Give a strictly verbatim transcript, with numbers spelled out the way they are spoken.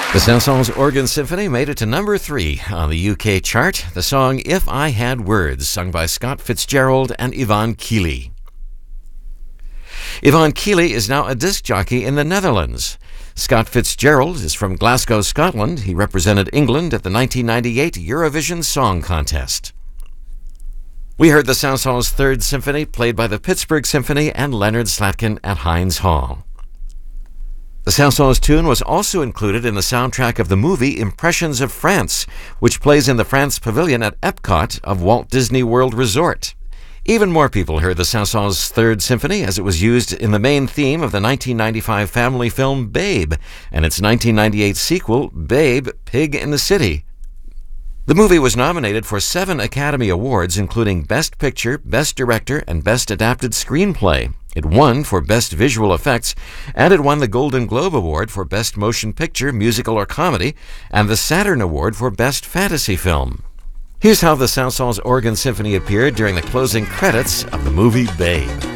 The Saint-Saëns Organ Symphony made it to number three on the U K chart. The song If I Had Words, sung by Scott Fitzgerald and Yvonne Keely. Yvonne Keely is now a disc jockey in the Netherlands. Scott Fitzgerald is from Glasgow, Scotland. He represented England at the nineteen ninety-eight Eurovision Song Contest. We heard the Saint-Saëns Third Symphony played by the Pittsburgh Symphony and Leonard Slatkin at Heinz Hall. The Saint-Saëns tune was also included in the soundtrack of the movie Impressions of France, which plays in the France Pavilion at Epcot of Walt Disney World Resort. Even more people heard the Saint-Saëns Third Symphony as it was used in the main theme of the nineteen ninety-five family film Babe and its nineteen ninety-eight sequel, Babe, Pig in the City. The movie was nominated for seven Academy Awards, including Best Picture, Best Director, and Best Adapted Screenplay. It won for Best Visual Effects, and it won the Golden Globe Award for Best Motion Picture, Musical or Comedy, and the Saturn Award for Best Fantasy Film. Here's how the Saint-Saëns Organ Symphony appeared during the closing credits of the movie Babe.